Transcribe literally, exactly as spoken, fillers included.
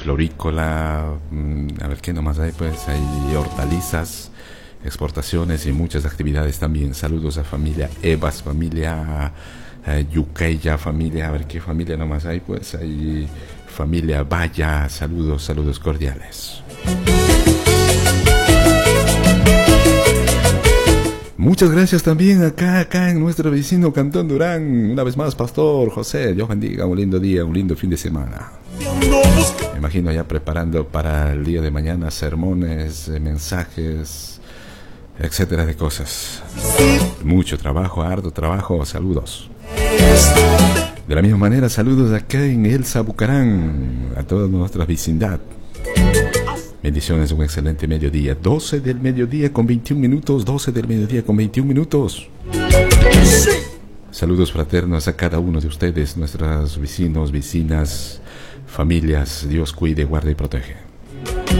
florícola, a ver qué nomás hay, pues hay hortalizas, exportaciones y muchas actividades también. Saludos a familia Evas, familia eh, Yuqueya, familia, a ver qué familia nomás hay, pues hay familia Vaya, saludos, saludos cordiales. Muchas gracias también acá, acá en nuestro vecino Cantón Durán. Una vez más, Pastor José, Dios bendiga, un lindo día, un lindo fin de semana. Me imagino ya preparando para el día de mañana sermones, mensajes, etcétera de cosas. Mucho trabajo, arduo trabajo, saludos. De la misma manera, saludos acá en Elsa Bucarán, a toda nuestra vecindad. Bendiciones, un excelente mediodía. doce del mediodía con veintiún minutos. doce del mediodía con veintiún minutos. Saludos fraternos a cada uno de ustedes, nuestros vecinos, vecinas, familias. Dios cuide, guarde y protege.